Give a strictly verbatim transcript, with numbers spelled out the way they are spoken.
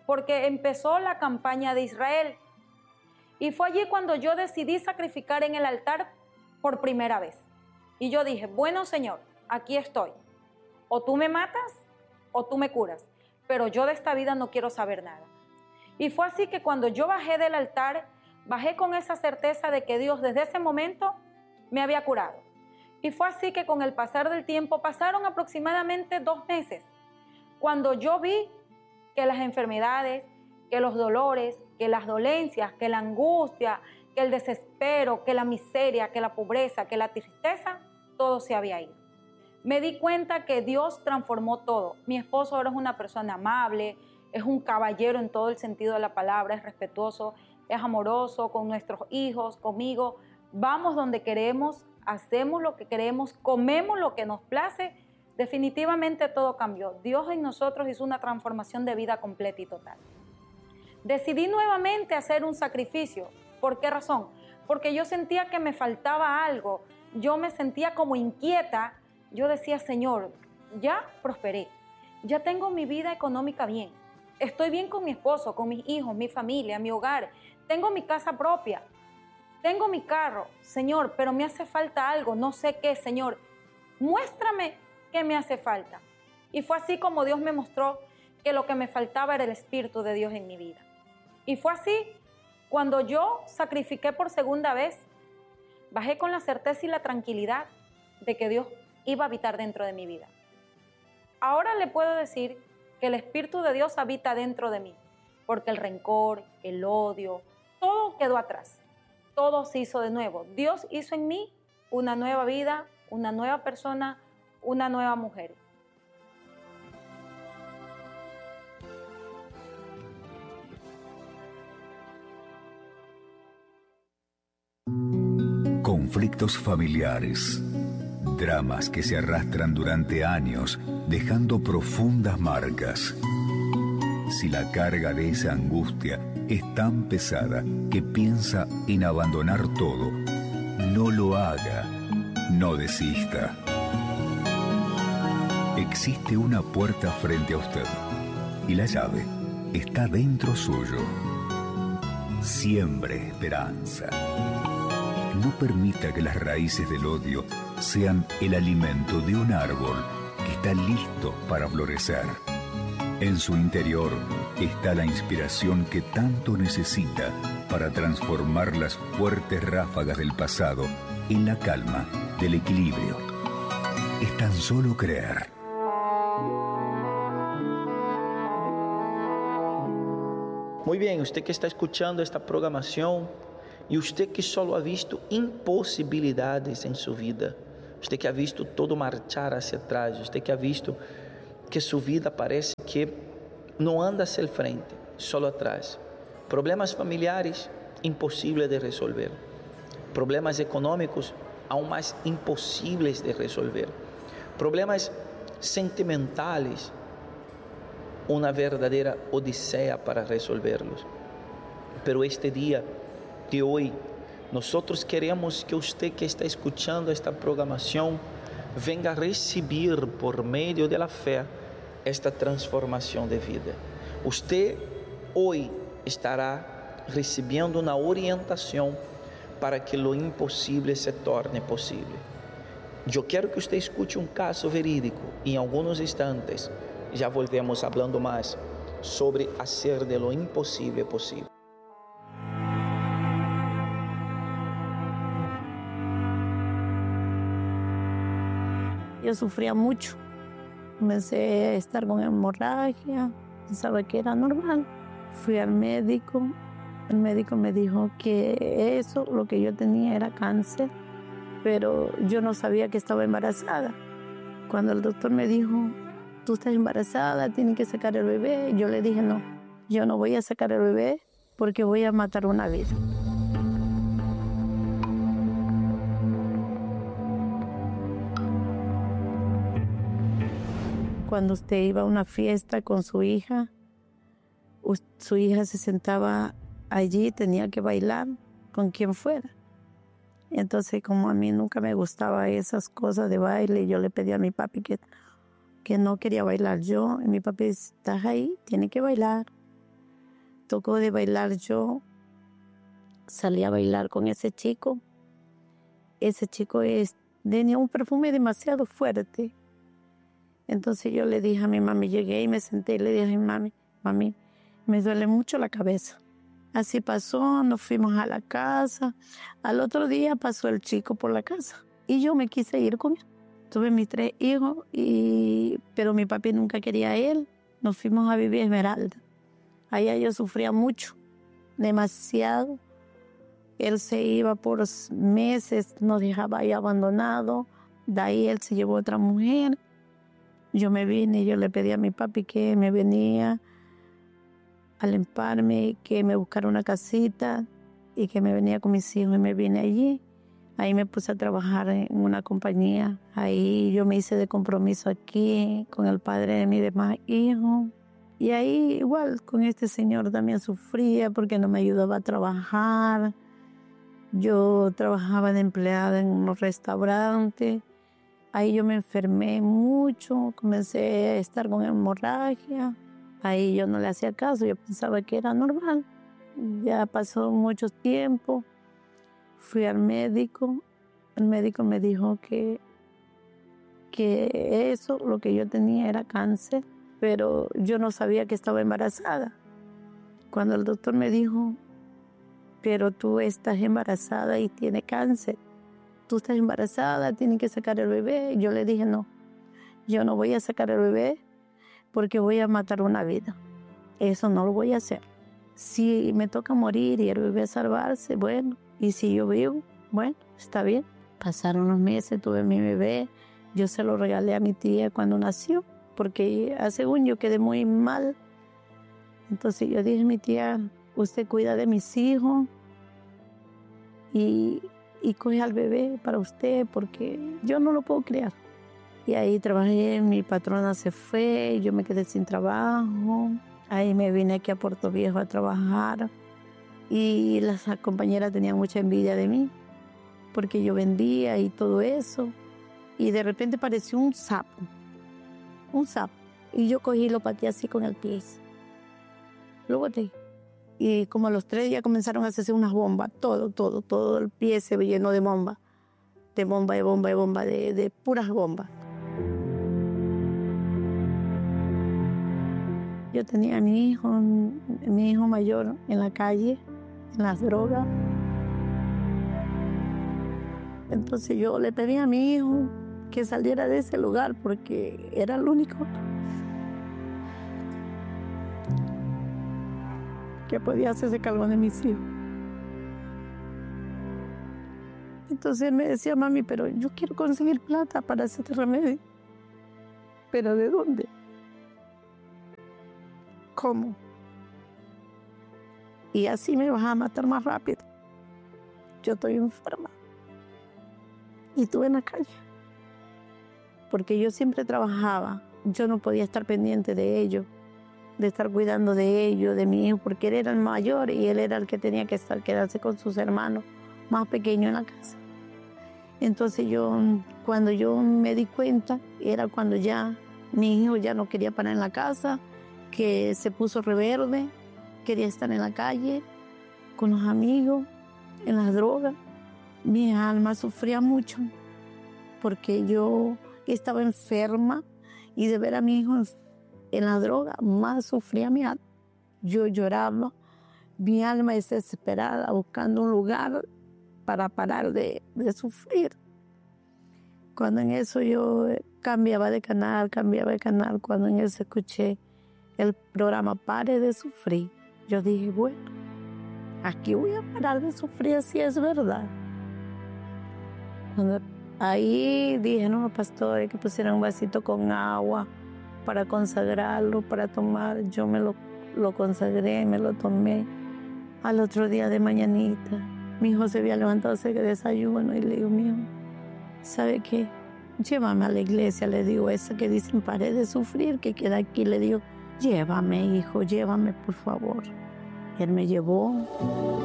porque empezó la campaña de Israel. Y fue allí cuando yo decidí sacrificar en el altar por primera vez. Y yo dije, bueno, Señor, aquí estoy. O tú me matas o tú me curas, pero yo de esta vida no quiero saber nada. Y fue así que cuando yo bajé del altar, bajé con esa certeza de que Dios desde ese momento me había curado. Y fue así que con el pasar del tiempo, pasaron aproximadamente dos meses, cuando yo vi que las enfermedades, que los dolores, que las dolencias, que la angustia, que el desespero, que la miseria, que la pobreza, que la tristeza, todo se había ido. Me di cuenta que Dios transformó todo. Mi esposo ahora es una persona amable, es un caballero en todo el sentido de la palabra, es respetuoso, es amoroso con nuestros hijos, conmigo. Vamos donde queremos, hacemos lo que queremos, comemos lo que nos place. Definitivamente todo cambió. Dios en nosotros hizo una transformación de vida completa y total. Decidí nuevamente hacer un sacrificio. ¿Por qué razón? Porque yo sentía que me faltaba algo. Yo me sentía como inquieta. Yo decía, Señor, ya prosperé. Ya tengo mi vida económica bien. Estoy bien con mi esposo, con mis hijos, mi familia, mi hogar. Tengo mi casa propia. Tengo mi carro. Señor, pero me hace falta algo. No sé qué, Señor. Muéstrame qué me hace falta. Y fue así como Dios me mostró que lo que me faltaba era el Espíritu de Dios en mi vida. Y fue así cuando yo sacrifiqué por segunda vez, bajé con la certeza y la tranquilidad de que Dios iba a habitar dentro de mi vida. Ahora le puedo decir que el Espíritu de Dios habita dentro de mí, porque el rencor, el odio, todo quedó atrás. Todo se hizo de nuevo. Dios hizo en mí una nueva vida, una nueva persona, una nueva mujer. Conflictos familiares, dramas que se arrastran durante años, dejando profundas marcas. Si la carga de esa angustia es tan pesada que piensa en abandonar todo, no lo haga, no desista. Existe una puerta frente a usted y la llave está dentro suyo. Siembre esperanza. No permita que las raíces del odio sean el alimento de un árbol que está listo para florecer. En su interior está la inspiración que tanto necesita para transformar las fuertes ráfagas del pasado en la calma del equilibrio. Es tan solo creer. Muy bien, usted que está escuchando esta programación y usted que solo ha visto imposibilidades en su vida, usted que ha visto todo marchar hacia atrás, usted que ha visto que su vida parece que no anda hacia el frente, solo atrás. Problemas familiares, imposible de resolver. Problemas económicos, aún más imposibles de resolver. Problemas sentimentales, una verdadera odisea para resolverlos. Pero este día de hoy, nosotros queremos que usted que está escuchando esta programación venga a recibir por medio de la fe esta transformación de vida. Usted hoy estará recibiendo una orientación para que lo imposible se torne posible. Yo quiero que usted escuche un caso verídico y en algunos instantes ya volvemos hablando más sobre hacer de lo imposible posible. Yo sufría mucho. Comencé a estar con hemorragia, pensaba que era normal. Fui al médico, el médico me dijo que eso, lo que yo tenía era cáncer, pero yo no sabía que estaba embarazada. Cuando el doctor me dijo, tú estás embarazada, tienes que sacar el bebé, yo le dije no, yo no voy a sacar el bebé porque voy a matar una vida. Cuando usted iba a una fiesta con su hija, su hija se sentaba allí, tenía que bailar con quien fuera. Entonces, como a mí nunca me gustaba esas cosas de baile, yo le pedí a mi papi que, que no quería bailar yo. Y mi papi dice, estás ahí, tiene que bailar. tocó de bailar yo. Salí a bailar con ese chico. Ese chico es, tenía un perfume demasiado fuerte. Entonces yo le dije a mi mami, llegué y me senté y le dije a mi mami, mami, me duele mucho la cabeza. Así pasó, nos fuimos a la casa. Al otro día pasó el chico por la casa y yo me quise ir con él. Tuve mis tres hijos, y, pero mi papi nunca quería a él. Nos fuimos a vivir a Esmeralda. Allá yo sufría mucho, demasiado. Él se iba por meses, nos dejaba ahí abandonado. De ahí él se llevó a otra mujer. Yo me vine, yo le pedí a mi papi que me venía a limparme, que me buscara una casita y que me venía con mis hijos, y me vine allí. Ahí me puse a trabajar en una compañía. Ahí yo me hice de compromiso aquí con el padre de mis demás hijos. Y ahí igual con este señor también sufría porque no me ayudaba a trabajar. Yo trabajaba de empleada en un restaurante. Ahí yo me enfermé mucho, comencé a estar con hemorragia. Ahí yo no le hacía caso, yo pensaba que era normal. Ya pasó mucho tiempo. Fui al médico, el médico me dijo que, que eso, lo que yo tenía era cáncer, pero yo no sabía que estaba embarazada. Cuando el doctor me dijo, pero tú estás embarazada y tienes cáncer, tú estás embarazada, tienes que sacar el bebé. Yo le dije, no, yo no voy a sacar el bebé porque voy a matar una vida. Eso no lo voy a hacer. Si me toca morir y el bebé salvarse, bueno. Y si yo vivo, bueno, está bien. Pasaron los meses, tuve mi bebé. Yo se lo regalé a mi tía cuando nació, porque según yo quedé muy mal. Entonces yo dije a mi tía, usted cuida de mis hijos y, y coge al bebé para usted, porque yo no lo puedo criar. Y ahí trabajé, mi patrona se fue, yo me quedé sin trabajo. Ahí me vine aquí a Puerto Viejo a trabajar. Y las compañeras tenían mucha envidia de mí, porque yo vendía y todo eso. Y de repente apareció un sapo, un sapo. Y yo cogí y lo pateé así con el pie. Lo boté. Y como a los tres días comenzaron a hacerse unas bombas, todo, todo, todo el pie se llenó de bombas. De bomba, de bomba, de bomba, de, de puras bombas. Yo tenía a mi hijo, mi hijo mayor en la calle, en las drogas. Entonces yo le pedí a mi hijo que saliera de ese lugar porque era el único que podía hacerse cargo de mis hijos. Entonces él me decía, mami, pero yo quiero conseguir plata para hacerte remedio. ¿Pero de dónde? ¿Cómo? Y así me vas a matar más rápido. Yo estoy enferma. Y estuve en la calle. Porque yo siempre trabajaba. Yo no podía estar pendiente de ellos, de estar cuidando de ellos, de mi hijo, porque él era el mayor y él era el que tenía que estar, quedarse con sus hermanos más pequeños en la casa. Entonces yo, cuando yo me di cuenta, era cuando ya mi hijo ya no quería parar en la casa, que se puso rebelde, quería estar en la calle, con los amigos, en las drogas. Mi alma sufría mucho, porque yo estaba enferma y de ver a mi hijo en la droga, más sufría mi alma. Yo lloraba, mi alma desesperada, buscando un lugar para parar de, de sufrir. Cuando en eso yo cambiaba de canal, cambiaba de canal, cuando en eso escuché el programa Pare de Sufrir, yo dije, bueno, aquí voy a parar de sufrir, si es verdad. Cuando ahí dije, no, pastor, que pusieran un vasito con agua para consagrarlo, para tomar. Yo me lo, lo consagré, me lo tomé. Al otro día de mañanita, mi hijo se había levantado a hacer desayuno y le digo, mi hijo, ¿sabe qué? Llévame a la iglesia, le digo, esa que dicen pare de sufrir, que queda aquí. Le digo, llévame, hijo, llévame, por favor. Y él me llevó.